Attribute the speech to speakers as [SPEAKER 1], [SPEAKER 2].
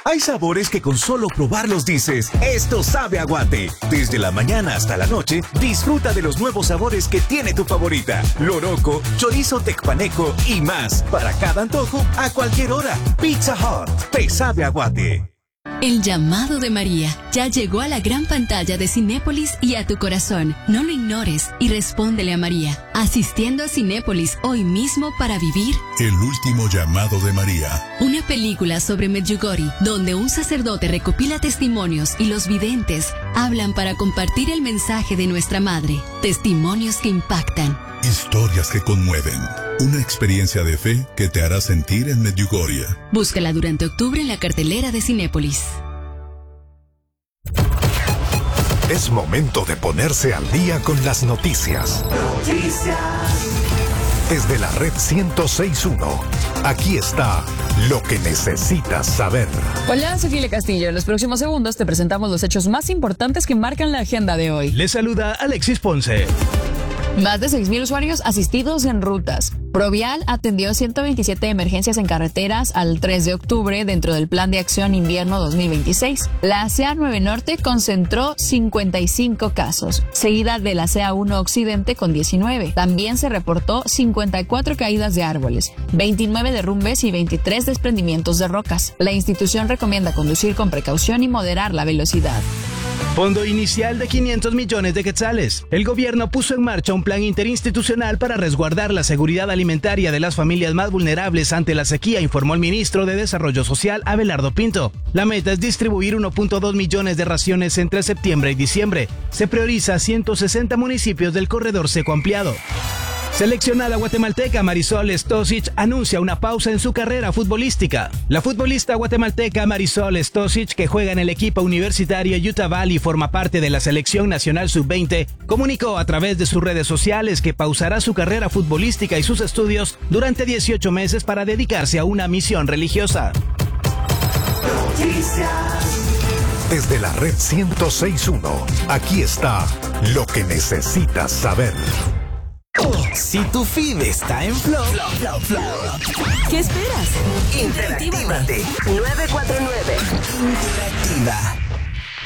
[SPEAKER 1] Hay sabores que con solo probarlos dices, esto sabe a Guate. Desde la mañana hasta la noche, disfruta de los nuevos sabores que tiene tu favorita. Loroco, chorizo tecpaneco y más. Para cada antojo, a cualquier hora. Pizza Hut, te sabe a Guate.
[SPEAKER 2] El llamado de María ya llegó a la gran pantalla de Cinépolis y a tu corazón. No lo ignores y respóndele a María, asistiendo a Cinépolis hoy mismo para vivir
[SPEAKER 3] El último llamado de María.
[SPEAKER 2] Una película sobre Medjugorje, donde un sacerdote recopila testimonios y los videntes hablan para compartir el mensaje de nuestra madre. Testimonios que impactan.
[SPEAKER 3] Historias que conmueven. Una experiencia de fe que te hará sentir en Medjugorje.
[SPEAKER 2] Búscala durante octubre en la cartelera de Cinépolis.
[SPEAKER 4] Es momento de ponerse al día con las noticias. Desde la red 106.1, aquí está lo que necesitas saber.
[SPEAKER 5] Hola, soy File Castillo. En los próximos segundos te presentamos los hechos más importantes que marcan la agenda de hoy.
[SPEAKER 6] Les saluda Alexis Ponce.
[SPEAKER 5] Más de 6,000 usuarios asistidos en rutas. Provial atendió 127 emergencias en carreteras al 3 de octubre dentro del Plan de Acción Invierno 2026. La CA 9 Norte concentró 55 casos, seguida de la CA 1 Occidente con 19. También se reportó 54 caídas de árboles, 29 derrumbes y 23 desprendimientos de rocas. La institución recomienda conducir con precaución y moderar la velocidad.
[SPEAKER 6] Fondo inicial de 500 millones de quetzales. El gobierno puso en marcha un plan interinstitucional para resguardar la seguridad alimentaria de las familias más vulnerables ante la sequía, informó el ministro de Desarrollo Social, Abelardo Pinto. La meta es distribuir 1.2 millones de raciones entre septiembre y diciembre. Se prioriza 160 municipios del corredor seco ampliado. Seleccionada guatemalteca Marisol Stosic anuncia una pausa en su carrera futbolística. La futbolista guatemalteca Marisol Stosic, que juega en el equipo universitario Utah Valley y forma parte de la selección nacional sub-20, comunicó a través de sus redes sociales que pausará su carrera futbolística y sus estudios durante 18 meses para dedicarse a una misión religiosa.
[SPEAKER 4] Desde la red 106.1, aquí está lo que necesitas saber.
[SPEAKER 1] Si tu feed está en flow,
[SPEAKER 2] ¿Qué esperas?
[SPEAKER 1] interactívate.
[SPEAKER 7] 949.
[SPEAKER 1] Interactiva.